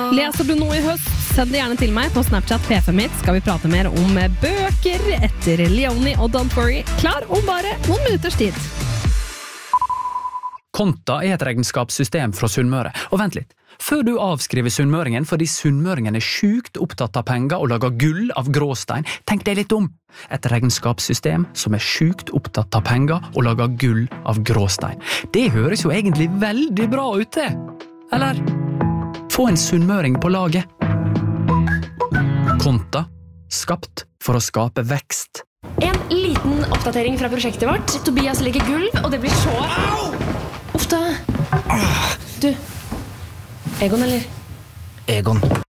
Leser du noe I høst? Send det gjerne til meg på Snapchat PFMitt. Skal vi prate mer om bøker etter Leonie og Don't Worry. Klar om bare noen minutters tid. Konta et regnskapssystem fra Sunnmøre. Og vent litt. Før du avskriver sunnmøringen fordi sunnmøringen sjukt opptatt av penger og lager gull av gråstein, tenk deg litt om. Et regnskapssystem som sjukt opptatt av penger og lager gull av gråstein. Det høres jo egentlig veldig bra ut det. Eller? Få en sunnmøring på laget. Konta. Skapt for å skape vekst. En liten oppdatering fra prosjektet vårt. Tobias legger gulv, og det blir så... Uff da. Du... Egon, eller? Egon.